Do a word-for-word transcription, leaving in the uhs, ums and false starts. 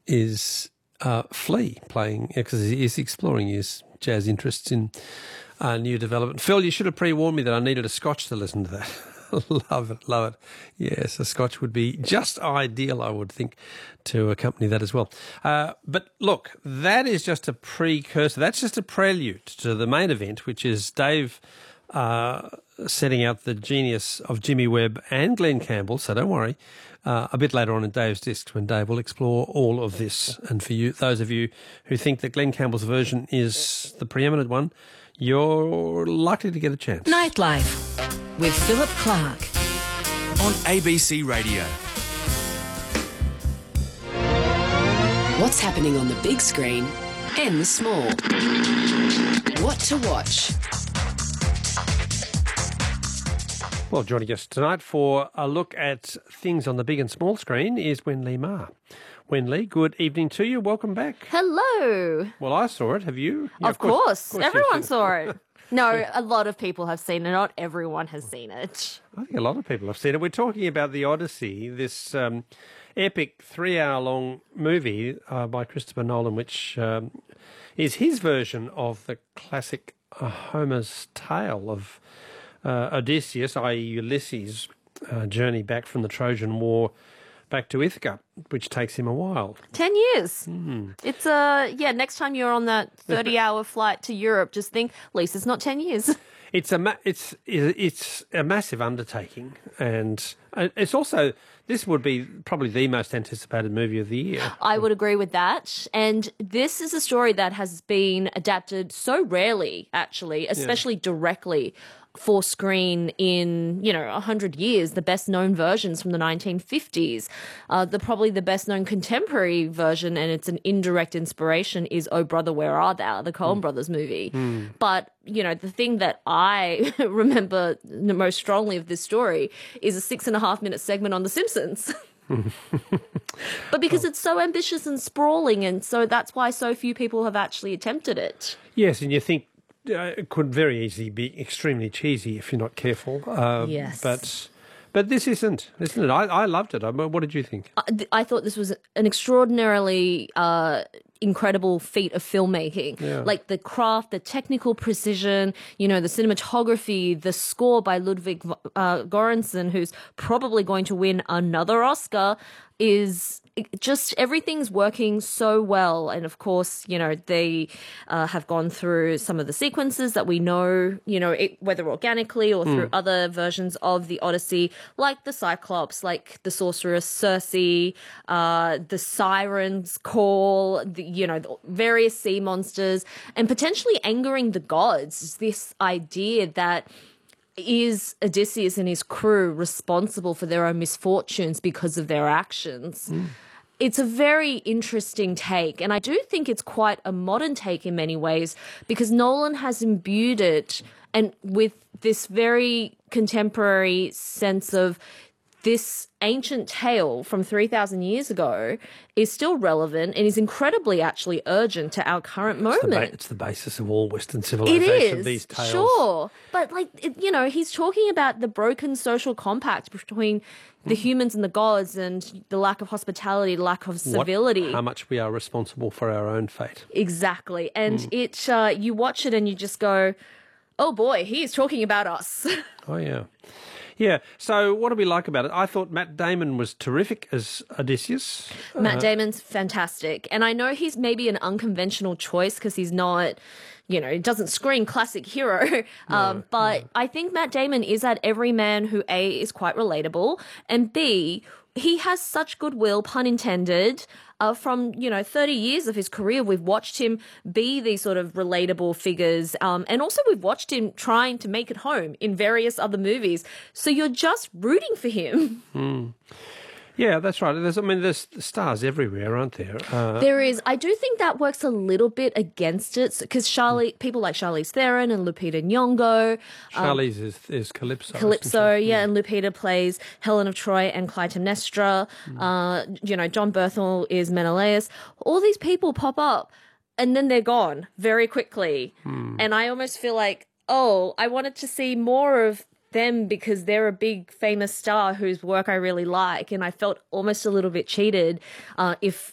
is uh, Flea playing, because he's exploring his jazz interests in uh, new development. Phil, you should have pre-warned me that I needed a scotch to listen to that. Love it, love it. Yes, a scotch would be just ideal, I would think, to accompany that as well. Uh, but look, that is just a precursor. That's just a prelude to the main event, which is Dave uh, setting out the genius of Jimmy Webb and Glenn Campbell. So don't worry. Uh, a bit later on in Dave's Discs, when Dave will explore all of this. And for you, those of you who think that Glenn Campbell's version is the preeminent one, you're likely to get a chance. Nightlife with Philip Clark on A B C Radio. What's happening on the big screen and the small? What to watch? Well, joining us tonight for a look at things on the big and small screen is Wen Lee Ma. Wen Lee, good evening to you. Welcome back. Hello. Well, I saw it. Have you? Yeah, of, course. of course. Everyone saw it. No, a lot of people have seen it. Not everyone has seen it. I think a lot of people have seen it. We're talking about The Odyssey, this um, epic three-hour-long movie uh, by Christopher Nolan, which um, is his version of the classic uh, Homer's tale of uh, Odysseus, that is. Ulysses' uh, journey back from the Trojan War back to Ithaca, which takes him a while. Ten years. Mm. It's, uh, yeah, next time you're on that thirty-hour flight to Europe, just think, at least it's not ten years. It's a ma- it's it's a massive undertaking, and it's also, this would be probably the most anticipated movie of the year. I would agree with that. And this is a story that has been adapted so rarely, actually, especially yeah. directly for screen in, you know, a hundred years. The best known versions from the nineteen fifties, uh, the probably the best known contemporary version, and it's an indirect inspiration, is Oh Brother, Where Art Thou, the Coen mm. Brothers movie. Mm. But, you know, the thing that I remember the most strongly of this story is a six and a half minute segment on The Simpsons. But because oh. it's so ambitious and sprawling, and so that's why so few people have actually attempted it. Yes, and you think Uh, it could very easily be extremely cheesy if you're not careful. Uh, yes. But but this isn't, isn't it? I, I loved it. I, what did you think? I, I thought this was an extraordinarily uh, incredible feat of filmmaking. Yeah. Like the craft, the technical precision, you know, the cinematography, the score by Ludwig uh, Göransson, who's probably going to win another Oscar, is just everything's working so well. And of course, you know, they uh, have gone through some of the sequences that we know, you know, it, whether organically or through mm. other versions of the Odyssey, like the Cyclops, like the sorceress Circe, uh, the Sirens call, the, you know, the various sea monsters, and potentially angering the gods. This idea that is Odysseus and his crew responsible for their own misfortunes because of their actions? Mm. It's a very interesting take, and I do think it's quite a modern take in many ways, because Nolan has imbued it and with this very contemporary sense of this ancient tale from three thousand years ago is still relevant and is incredibly actually urgent to our current moment. It's the, ba- it's the basis of all Western civilization, it is, these tales. Sure. But, like, it, you know, he's talking about the broken social compact between the humans and the gods, and the lack of hospitality, lack of civility. What, how much we are responsible for our own fate. Exactly. And mm. it, uh, you watch it and you just go, oh boy, he is talking about us. Oh, yeah. Yeah, so what do we like about it? I thought Matt Damon was terrific as Odysseus. Matt uh, Damon's fantastic. And I know he's maybe an unconventional choice because he's not, you know, doesn't scream classic hero. No, um, but no. I think Matt Damon is that every man who, A, is quite relatable, and B, he has such goodwill, pun intended, uh, from, you know, thirty years of his career. We've watched him be these sort of relatable figures. Um, and also we've watched him trying to make it home in various other movies. So you're just rooting for him. Mm. Yeah, that's right. There's, I mean, there's stars everywhere, aren't there? Uh, there is. I do think that works a little bit against it, because Charlie, people like Charlize Theron and Lupita Nyong'o. Charlize um, is, is Calypso. Calypso, yeah, and Lupita plays Helen of Troy and Clytemnestra. Mm. Uh, you know, John Berthel is Menelaus. All these people pop up, and then they're gone very quickly. Mm. And I almost feel like, oh, I wanted to see more of them because they're a big famous star whose work I really like, and I felt almost a little bit cheated uh, if